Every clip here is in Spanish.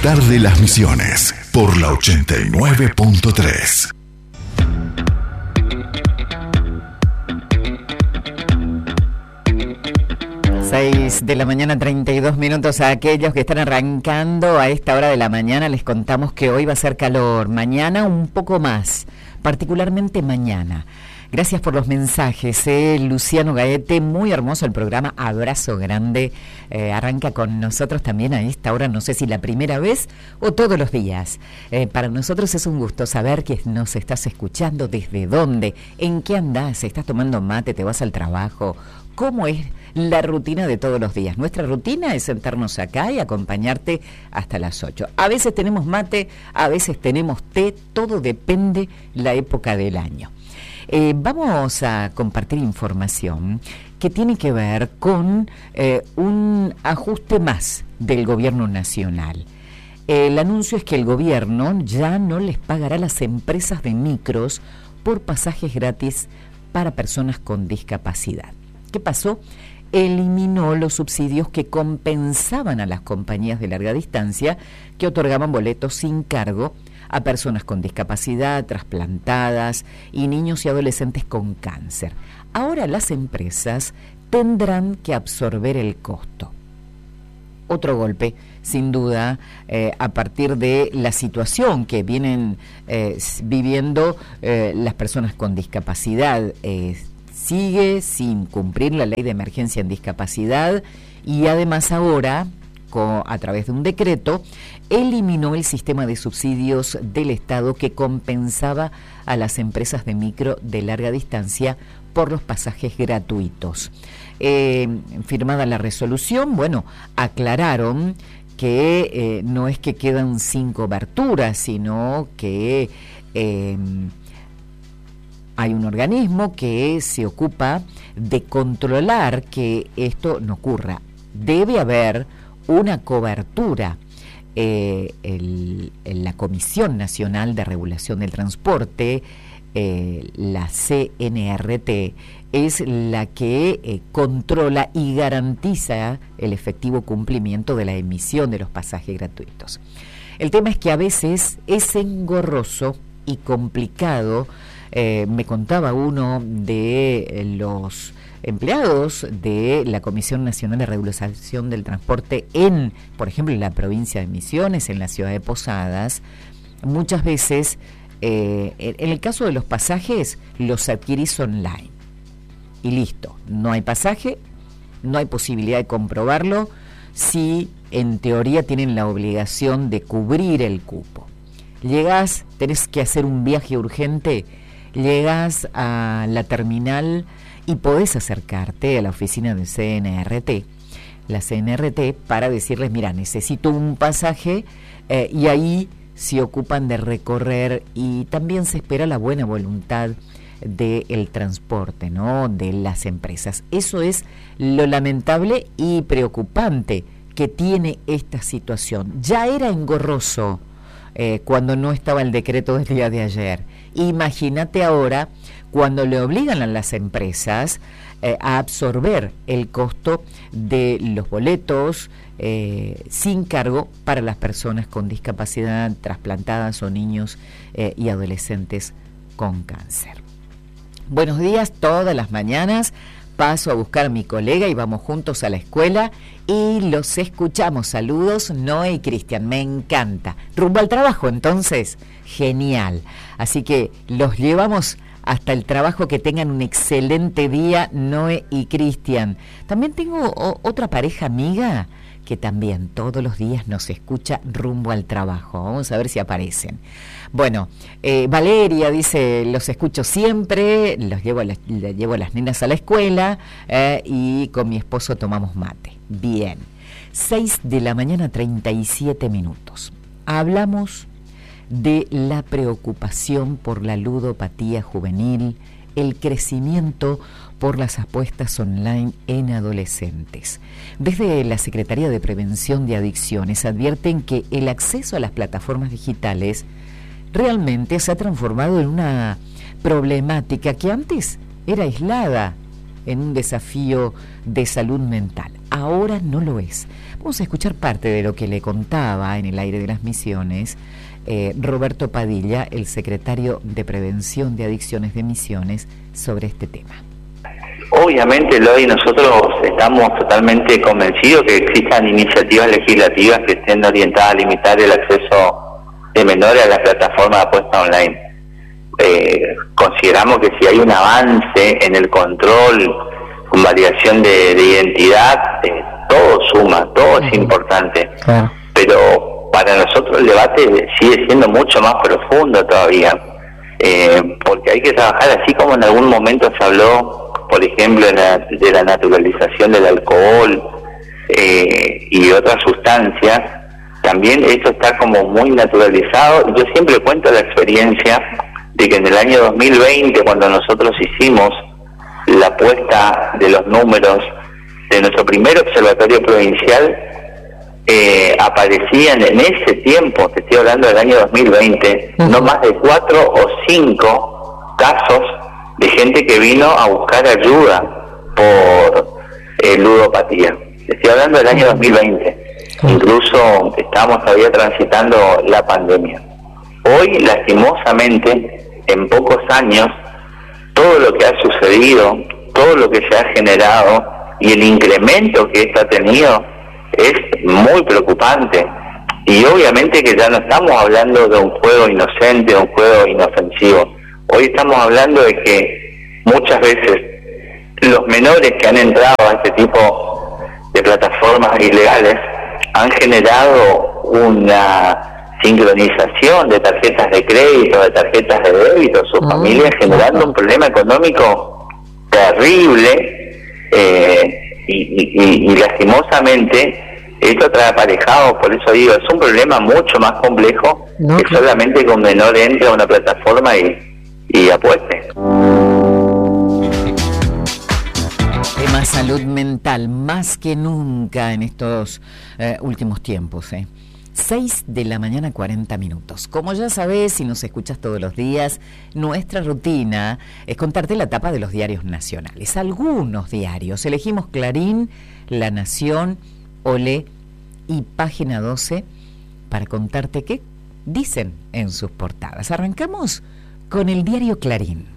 Despertar de las Misiones por la 89.3. 6 de la mañana, 32 minutos. A aquellos que están arrancando a esta hora de la mañana, les contamos que hoy va a ser calor, mañana un poco más, particularmente mañana. Gracias por los mensajes, Luciano Gaete, muy hermoso el programa, abrazo grande, arranca con nosotros también a esta hora, no sé si la primera vez o todos los días. Para nosotros es un gusto saber que nos estás escuchando, desde dónde, en qué andás, estás tomando mate, te vas al trabajo, cómo es la rutina de todos los días. Nuestra rutina es sentarnos acá y acompañarte hasta las 8. A veces tenemos mate, a veces tenemos té, todo depende la época del año. Vamos a compartir información que tiene que ver con un ajuste más del gobierno nacional. El anuncio es que el gobierno ya no les pagará a las empresas de micros por pasajes gratis para personas con discapacidad. ¿Qué pasó? Eliminó los subsidios que compensaban a las compañías de larga distancia que otorgaban boletos sin cargo a personas con discapacidad, trasplantadas y niños y adolescentes con cáncer. Ahora las empresas tendrán que absorber el costo. Otro golpe, sin duda, a partir de la situación que vienen viviendo las personas con discapacidad. Sigue sin cumplir la ley de emergencia en discapacidad y además ahora, a través de un decreto, eliminó el sistema de subsidios del Estado que compensaba a las empresas de micro de larga distancia por los pasajes gratuitos. Firmada la resolución, aclararon que no es que quedan sin cobertura, sino que hay un organismo que se ocupa de controlar que esto no ocurra. Debe haber una cobertura. La Comisión Nacional de Regulación del Transporte, la CNRT, es la que controla y garantiza el efectivo cumplimiento de la emisión de los pasajes gratuitos. El tema es que a veces es engorroso y complicado. Me contaba uno de los empleados de la Comisión Nacional de Regulación del Transporte por ejemplo, en la provincia de Misiones, en la ciudad de Posadas, muchas veces, en el caso de los pasajes, los adquirís online. Y listo, no hay pasaje, no hay posibilidad de comprobarlo, si en teoría tienen la obligación de cubrir el cupo. Llegás, tenés que hacer un viaje urgente, llegás a la terminal y podés acercarte a la oficina de CNRT, la CNRT, para decirles, mira, necesito un pasaje, y ahí se ocupan de recorrer, y también se espera la buena voluntad del transporte, ¿no?, de las empresas. Eso es lo lamentable y preocupante que tiene esta situación. Ya era engorroso cuando no estaba el decreto del día de ayer. Imagínate ahora cuando le obligan a las empresas a absorber el costo de los boletos sin cargo para las personas con discapacidad, trasplantadas o niños y adolescentes con cáncer. Buenos días, todas las mañanas paso a buscar a mi colega y vamos juntos a la escuela y los escuchamos. Saludos, Noé y Cristian, me encanta. Rumbo al trabajo, entonces, genial. Así que los llevamos hasta el trabajo, que tengan un excelente día, Noé y Cristian. También tengo otra pareja amiga que también todos los días nos escucha rumbo al trabajo. Vamos a ver si aparecen. Bueno, Valeria dice, los escucho siempre, llevo a las nenas a la escuela y con mi esposo tomamos mate. Bien, 6 de la mañana, 37 minutos. Hablamos de la preocupación por la ludopatía juvenil, el crecimiento por las apuestas online en adolescentes. Desde la Secretaría de Prevención de Adicciones advierten que el acceso a las plataformas digitales realmente se ha transformado en una problemática que antes era aislada en un desafío de salud mental. Ahora no lo es. Vamos a escuchar parte de lo que le contaba en el aire de las Misiones Roberto Padilla, el secretario de Prevención de Adicciones de Misiones, sobre este tema. Obviamente, Lodi, nosotros estamos totalmente convencidos que existan iniciativas legislativas que estén orientadas a limitar el acceso de menores a las plataformas de apuesta online. Consideramos que si hay un avance en el control con validación de identidad, todo suma, todo es importante. Claro. Pero para nosotros el debate sigue siendo mucho más profundo todavía, porque hay que trabajar, así como en algún momento se habló, por ejemplo, de la naturalización del alcohol y otras sustancias. También eso está como muy naturalizado. Yo siempre cuento la experiencia de que en el año 2020, cuando nosotros hicimos la puesta de los números de nuestro primer observatorio provincial, aparecían en ese tiempo, te estoy hablando del año 2020, no más de 4 o 5 casos de gente que vino a buscar ayuda por ludopatía. Estoy hablando del año 2020. Incluso estábamos todavía transitando la pandemia. Hoy, lastimosamente, en pocos años, todo lo que ha sucedido, todo lo que se ha generado y el incremento que esto ha tenido es muy preocupante. Y obviamente que ya no estamos hablando de un juego inocente, de un juego inofensivo. Hoy estamos hablando de que muchas veces los menores que han entrado a este tipo de plataformas ilegales han generado una sincronización de tarjetas de crédito, de tarjetas de débito, sus familias, generando un problema económico terrible, y lastimosamente esto trae aparejado, por eso digo, es un problema mucho más complejo que solamente que un menor entre a una plataforma y apueste. Tema salud mental, más que nunca en estos últimos tiempos. 6 de la mañana, 40 minutos. Como ya sabés, si nos escuchas todos los días, nuestra rutina es contarte la tapa de los diarios nacionales. Algunos diarios, elegimos Clarín, La Nación, Olé y Página 12 para contarte qué dicen en sus portadas. Arrancamos con el diario Clarín.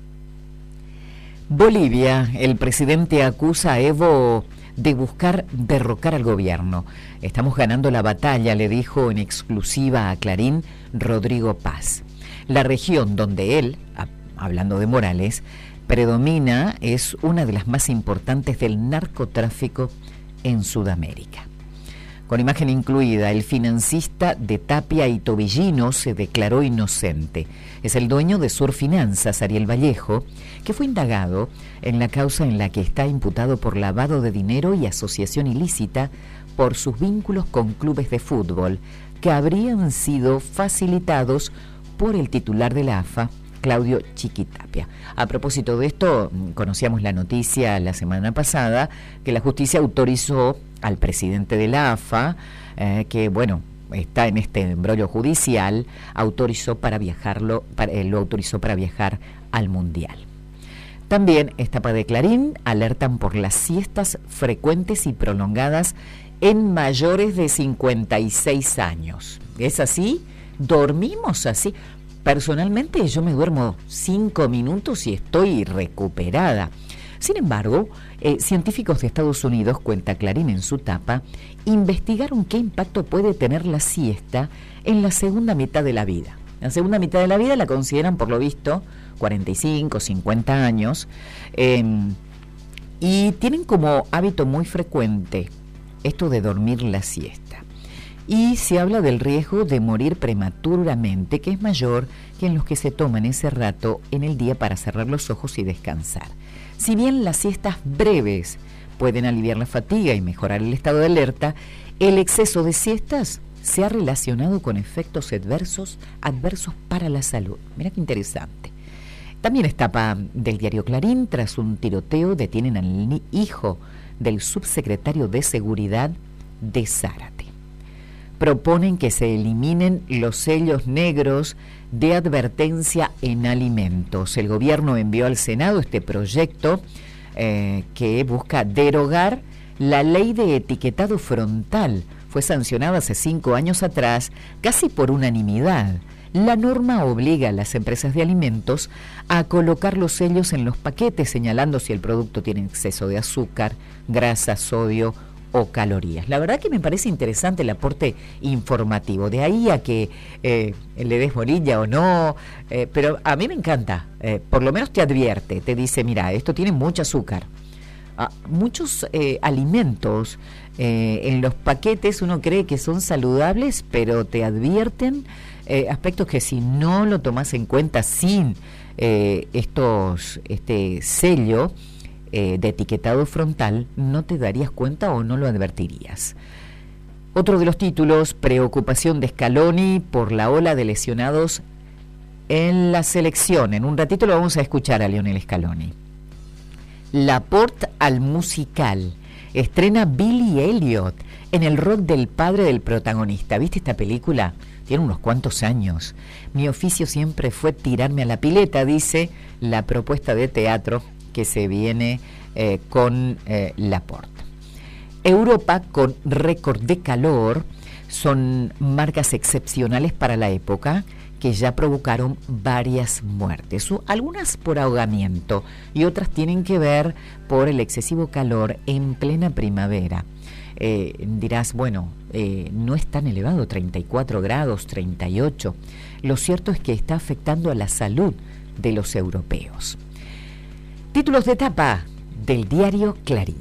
Bolivia, el presidente acusa a Evo de buscar derrocar al gobierno. Estamos ganando la batalla, le dijo en exclusiva a Clarín Rodrigo Paz. La región donde él, hablando de Morales, predomina es una de las más importantes del narcotráfico en Sudamérica. Con imagen incluida, el financista de Tapia y Tobillino se declaró inocente. Es el dueño de Surfinanzas, Ariel Vallejo, que fue indagado en la causa en la que está imputado por lavado de dinero y asociación ilícita por sus vínculos con clubes de fútbol que habrían sido facilitados por el titular de la AFA, Claudio Chiquitapia. A propósito de esto, conocíamos la noticia la semana pasada que la justicia autorizó al presidente de la AFA, que bueno, está en este embrollo judicial, lo autorizó para viajar al Mundial. También, etapa de Clarín, alertan por las siestas frecuentes y prolongadas en mayores de 56 años. ¿Es así? ¿Dormimos así? Personalmente yo me duermo 5 minutos y estoy recuperada. Sin embargo, científicos de Estados Unidos, cuenta Clarín en su tapa, investigaron qué impacto puede tener la siesta en la segunda mitad de la vida. La segunda mitad de la vida la consideran, por lo visto, 45, 50 años, y tienen como hábito muy frecuente esto de dormir la siesta. Y se habla del riesgo de morir prematuramente, que es mayor que en los que se toman ese rato en el día para cerrar los ojos y descansar. Si bien las siestas breves pueden aliviar la fatiga y mejorar el estado de alerta, el exceso de siestas se ha relacionado con efectos adversos para la salud. Mira qué interesante. También etapa del diario Clarín, tras un tiroteo detienen al hijo del subsecretario de Seguridad de Zárate. Proponen que se eliminen los sellos negros de advertencia en alimentos. El gobierno envió al Senado este proyecto que busca derogar la ley de etiquetado frontal. Fue sancionada hace 5 años atrás, casi por unanimidad. La norma obliga a las empresas de alimentos a colocar los sellos en los paquetes, señalando si el producto tiene exceso de azúcar, grasa, sodio o calorías. La verdad que me parece interesante el aporte informativo, de ahí a que le des bolilla o no, pero a mí me encanta, por lo menos te advierte, te dice, mira, esto tiene mucho azúcar. Muchos alimentos en los paquetes uno cree que son saludables, pero te advierten aspectos que si no lo tomas en cuenta sin este sello de etiquetado frontal, no te darías cuenta o no lo advertirías. Otro de los títulos, preocupación de Scaloni por la ola de lesionados en la selección. En un ratito lo vamos a escuchar a Lionel Scaloni. Laporte al musical. Estrena Billy Elliot en el rol del padre del protagonista. ¿Viste esta película? Tiene unos cuantos años. Mi oficio siempre fue tirarme a la pileta, dice la propuesta de teatro que se viene con Laporte. Europa con récord de calor. Son marcas excepcionales para la época que ya provocaron varias muertes, algunas por ahogamiento y otras tienen que ver por el excesivo calor en plena primavera. Dirás, bueno, no es tan elevado, 34 grados, 38. Lo cierto es que está afectando a la salud de los europeos. Títulos de tapa del diario Clarín.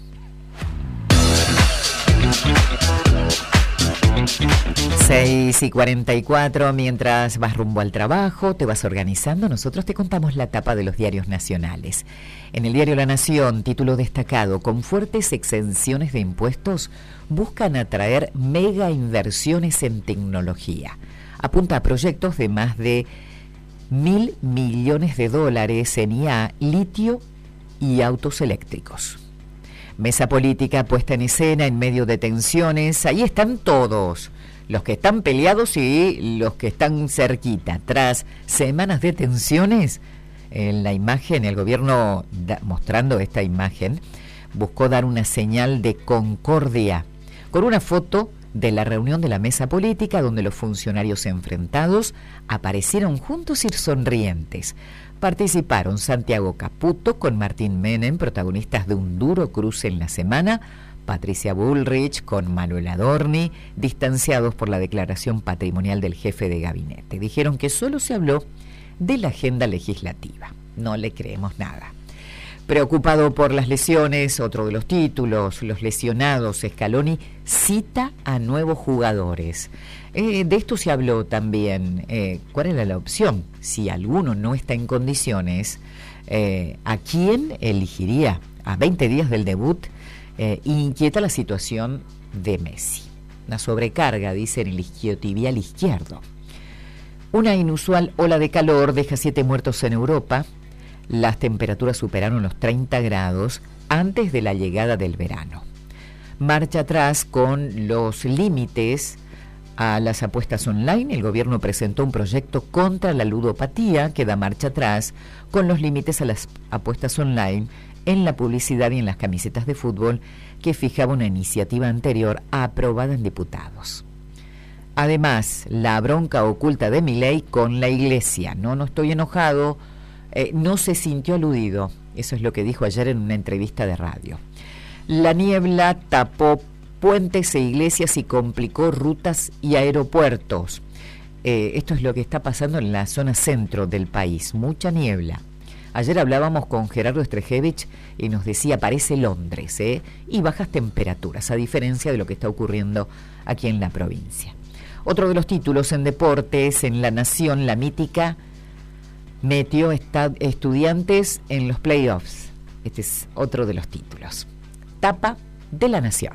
6:44, mientras vas rumbo al trabajo, te vas organizando, nosotros te contamos la tapa de los diarios nacionales. En el diario La Nación, título destacado, con fuertes exenciones de impuestos, buscan atraer mega inversiones en tecnología. Apunta a proyectos de más de 1.000 millones de dólares en IA, litio y autos eléctricos. Mesa política puesta en escena en medio de tensiones. Ahí están todos, los que están peleados y los que están cerquita. Tras semanas de tensiones, en la imagen, el gobierno mostrando esta imagen, buscó dar una señal de concordia con una foto de la reunión de la mesa política donde los funcionarios enfrentados aparecieron juntos y sonrientes. Participaron Santiago Caputo con Martín Menem, protagonistas de un duro cruce en la semana, Patricia Bullrich con Manuel Adorni, distanciados por la declaración patrimonial del jefe de gabinete. Dijeron que solo se habló de la agenda legislativa. No le creemos nada. Preocupado por las lesiones, otro de los títulos, los lesionados, Scaloni cita a nuevos jugadores. De esto se habló también. ¿Cuál era la opción? Si alguno no está en condiciones, ¿a quién elegiría? A 20 días del debut, inquieta la situación de Messi. Una sobrecarga, dice, en el isquiotibial izquierdo. Una inusual ola de calor deja 7 muertos en Europa. Las temperaturas superaron los 30 grados antes de la llegada del verano. Marcha atrás con los límites a las apuestas online. El gobierno presentó un proyecto contra la ludopatía que da marcha atrás con los límites a las apuestas online en la publicidad y en las camisetas de fútbol que fijaba una iniciativa anterior aprobada en diputados. Además, la bronca oculta de Milei con la iglesia. No estoy enojado, no se sintió aludido. Eso es lo que dijo ayer en una entrevista de radio. La niebla tapó puentes e iglesias y complicó rutas y aeropuertos. Esto es lo que está pasando en la zona centro del país. Mucha niebla. Ayer hablábamos con Gerardo Strejevich y nos decía, parece Londres, y bajas temperaturas, a diferencia de lo que está ocurriendo aquí en la provincia. Otro de los títulos en deportes, en La Nación, la mítica metió Estudiantes en los playoffs. Este es otro de los títulos. Tapa de La Nación.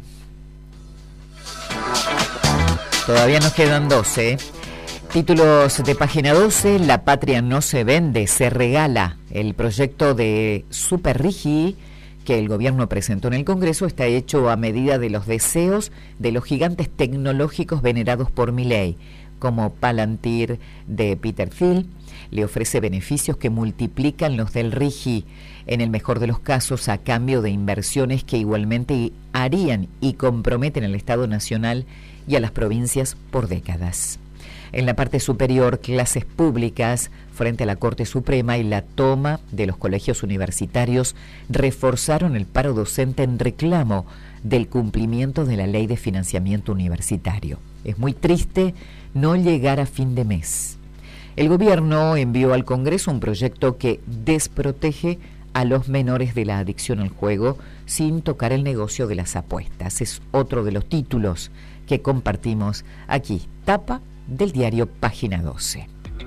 Todavía nos quedan 12. Títulos de página 12, La patria no se vende, se regala. El proyecto de Superrigi que el gobierno presentó en el Congreso está hecho a medida de los deseos de los gigantes tecnológicos venerados por Milei. como Palantir de Peter Thiel. Le ofrece beneficios que multiplican los del RIGI, en el mejor de los casos, a cambio de inversiones que igualmente harían y comprometen al Estado Nacional y a las provincias por décadas. En la parte superior, clases públicas frente a la Corte Suprema y la toma de los colegios universitarios reforzaron el paro docente en reclamo del cumplimiento de la Ley de Financiamiento Universitario. Es muy triste no llegar a fin de mes. El gobierno envió al Congreso un proyecto que desprotege a los menores de la adicción al juego sin tocar el negocio de las apuestas. Es otro de los títulos que compartimos aquí. Tapa del diario Página 12.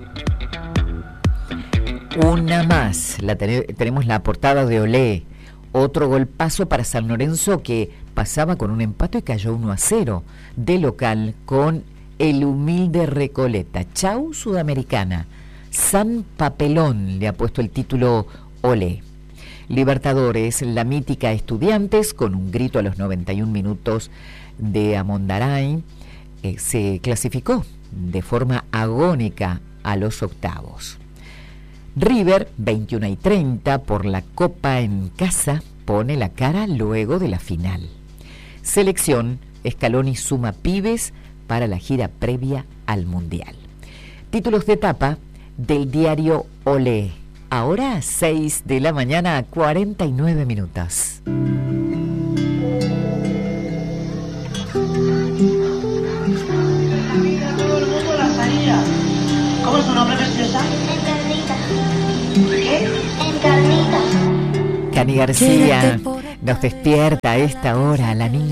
Una más, tenemos la portada de Olé. Otro golpazo para San Lorenzo, que pasaba con un empate y cayó 1-0 de local con el humilde Recoleta. Chau Sudamericana. San Papelón le ha puesto el título Olé. Libertadores, la mítica Estudiantes, con un grito a los 91 minutos de Amondaray, se clasificó de forma agónica a los octavos. River, 21:30, por la Copa en casa, pone la cara luego de la final. Selección, Scaloni suma pibes para la gira previa al Mundial. Títulos de tapa del diario Olé. Ahora 6 de la mañana, 49 minutos. ¿Cómo es tu nombre, preciosa? Encarnita. ¿Qué? Encarnita. Cani García nos despierta a esta hora, la niña